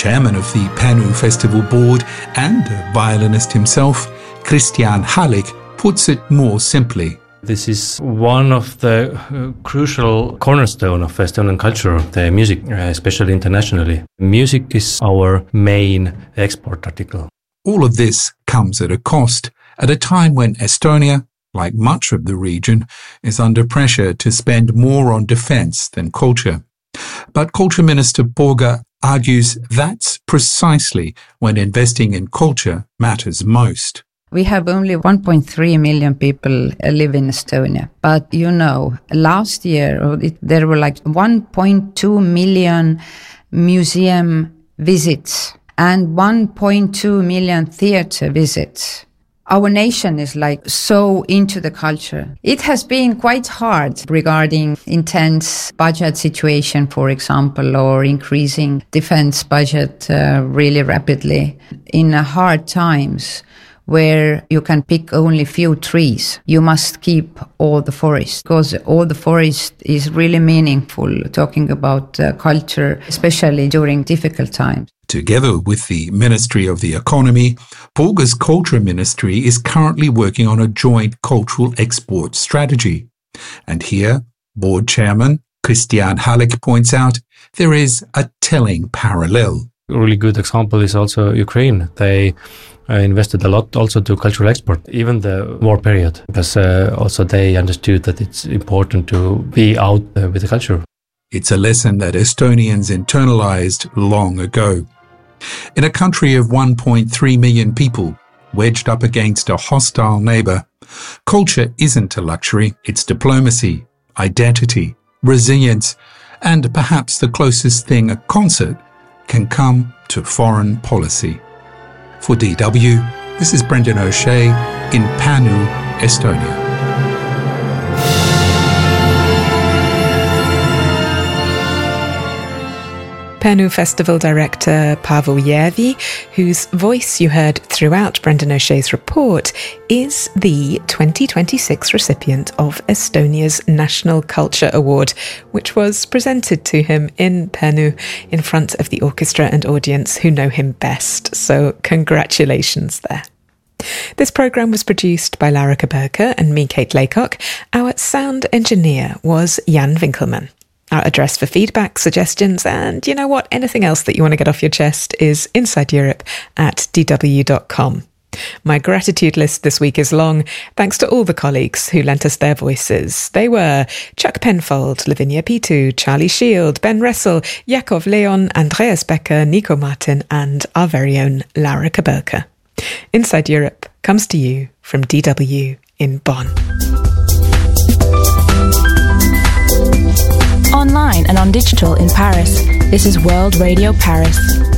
Chairman of the Pärnu Festival Board and a violinist himself, Christian Hallig puts it more simply. This is one of the crucial cornerstone of Estonian culture, the music, especially internationally. Music is our main export article. All of this comes at a cost, at a time when Estonia, like much of the region, is under pressure to spend more on defense than culture. But Culture Minister Purga argues that's precisely when investing in culture matters most. We have only 1.3 million people live in Estonia. But, last year there were like 1.2 million museum visits and 1.2 million theater visits. Our nation is so into the culture. It has been quite hard regarding intense budget situation, for example, or increasing defense budget really rapidly. In hard times, where you can pick only few trees, you must keep all the forest, because all the forest is really meaningful, talking about culture, especially during difficult times. Together with the Ministry of the Economy, Purga's Culture Ministry is currently working on a joint cultural export strategy. And here, Board Chairman Christian Hallig points out there is a telling parallel. A really good example is also Ukraine. They invested a lot also to cultural export, even the war period, because also they understood that it's important to be out with the culture. It's a lesson that Estonians internalized long ago. In a country of 1.3 million people, wedged up against a hostile neighbor, culture isn't a luxury, it's diplomacy, identity, resilience, and perhaps the closest thing a concert can come to foreign policy. For DW, this is Brendan O'Shea in Pärnu, Estonia. Pärnu Festival director Paavo Järvi, whose voice you heard throughout Brendan O'Shea's report, is the 2026 recipient of Estonia's National Culture Award, which was presented to him in Pärnu in front of the orchestra and audience who know him best. So congratulations there. This programme was produced by Larika Berker and me, Kate Laycock. Our sound engineer was Jan Winkelmann. Our address for feedback, suggestions, and anything else that you want to get off your chest is insideeurope@dw.com. My gratitude list this week is long, thanks to all the colleagues who lent us their voices. They were Chuck Penfold, Lavinia Pitu, Charlie Shield, Ben Ressel, Jakov Leon, Andreas Becker, Nico Martin, and our very own Larika Berker. Inside Europe comes to you from DW in Bonn. Online and on digital in Paris, this is World Radio Paris.